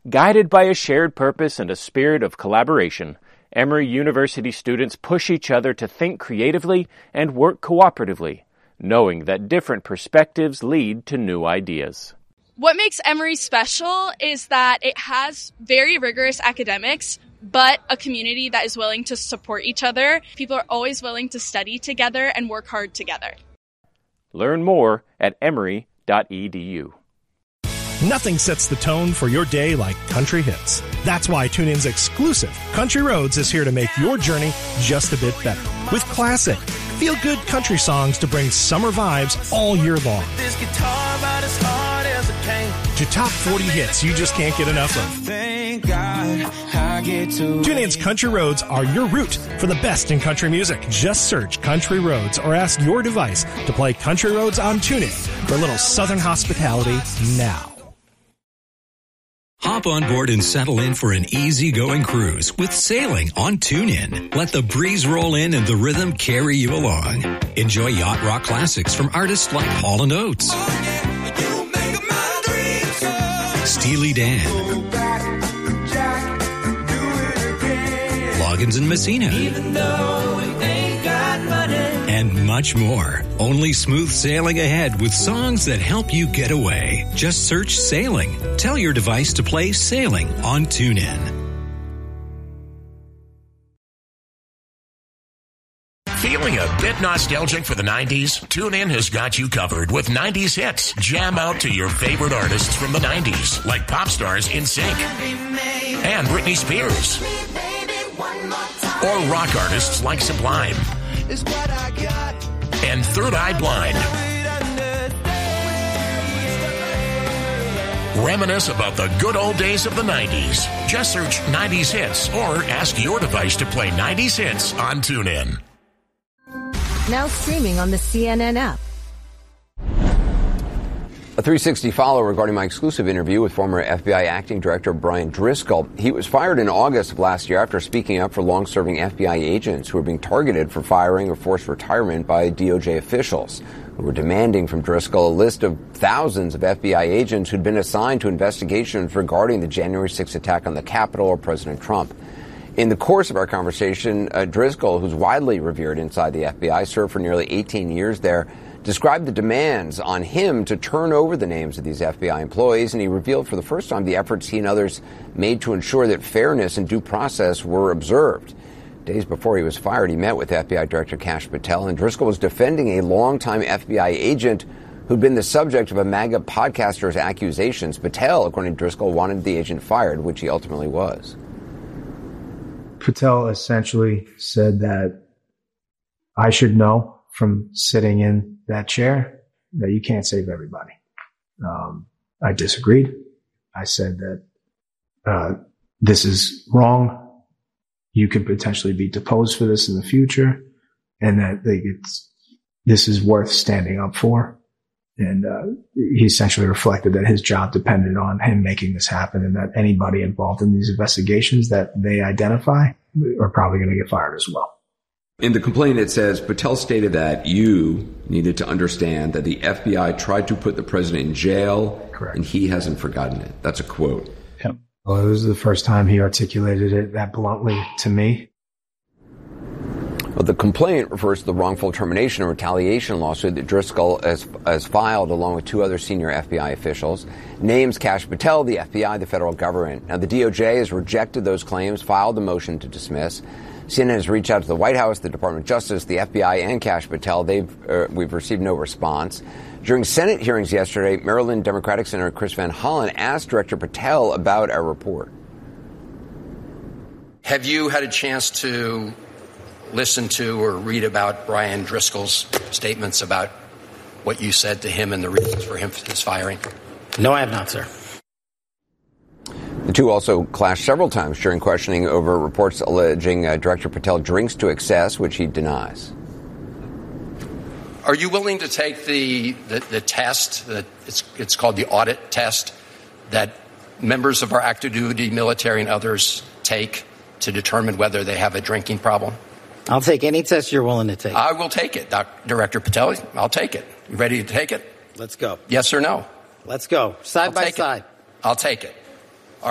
Guided by a shared purpose and a spirit of collaboration, Emory University students push each other to think creatively and work cooperatively, knowing that different perspectives lead to new ideas. What makes Emory special is that it has very rigorous academics, but a community that is willing to support each other. People are always willing to study together and work hard together. Learn more at emory.edu. Nothing sets the tone for your day like country hits. That's why TuneIn's exclusive Country Roads is here to make your journey just a bit better. With classic, feel-good country songs to bring summer vibes all year long. This guitar about as hard as it came. To top 40 hits you just can't get enough of. Thank God I get to. TuneIn's Country Roads are your route for the best in country music. Just search Country Roads or ask your device to play Country Roads on TuneIn for a little southern hospitality now. Hop on board and settle in for an easy-going cruise with sailing on TuneIn. Let the breeze roll in and the rhythm carry you along. Enjoy yacht rock classics from artists like Hall & Oates, Steely Dan, Loggins and Messina, and much more. Only smooth sailing ahead with songs that help you get away. Just search Sailing. Tell your device to play Sailing on TuneIn. Feeling a bit nostalgic for the 90s? TuneIn has got you covered with 90s hits. Jam out to your favorite artists from the 90s, like pop stars NSYNC and Britney Spears, or rock artists like Sublime and Third Eye Blind. Reminisce about the good old days of the 90s. Just search 90s hits or ask your device to play 90s hits on TuneIn. Now streaming on the CNN app. A 360 follow regarding my exclusive interview with former FBI Acting Director Brian Driscoll. He was fired in August of last year after speaking up for long-serving FBI agents who were being targeted for firing or forced retirement by DOJ officials who were demanding from Driscoll a list of thousands of FBI agents who'd been assigned to investigations regarding the January 6th attack on the Capitol or President Trump. In the course of our conversation, Driscoll, who's widely revered inside the FBI, served for nearly 18 years there, described the demands on him to turn over the names of these FBI employees, and he revealed for the first time the efforts he and others made to ensure that fairness and due process were observed. Days before he was fired, he met with FBI Director Kash Patel, and Driscoll was defending a longtime FBI agent who'd been the subject of a MAGA podcaster's accusations. Patel, according to Driscoll, wanted the agent fired, which he ultimately was. Patel essentially said that I should know from sitting in that chair that you can't save everybody. I disagreed. I said that this is wrong. You could potentially be deposed for this in the future, and that this is worth standing up for. And he essentially reflected that his job depended on him making this happen, and that anybody involved in these investigations that they identify are probably going to get fired as well. In the complaint, it says Patel stated that you needed to understand that the FBI tried to put the president in jail. Correct. And he hasn't forgotten it. That's a quote. Yep. Well, it was the first time he articulated it that bluntly to me. Well, the complaint refers to the wrongful termination or retaliation lawsuit that Driscoll has filed along with two other senior FBI officials. Names Kash Patel, the FBI, the federal government. Now, the DOJ has rejected those claims, filed a motion to dismiss. CNN has reached out to the White House, the Department of Justice, the FBI, and Kash Patel. We've received no response. During Senate hearings yesterday, Maryland Democratic Senator Chris Van Hollen asked Director Patel about our report. Have you had a chance to listen to or read about Brian Driscoll's statements about what you said to him and the reasons for his firing? No, I have not, sir. The two also clashed several times during questioning over reports alleging Director Patel drinks to excess, which he denies. Are you willing to take the test, that it's called the audit test, that members of our active duty military and others take to determine whether they have a drinking problem? I'll take any test you're willing to take. I will take it, Director Patel. I'll take it. You ready to take it? Let's go. Yes or no? Let's go. Side by side. I'll take it.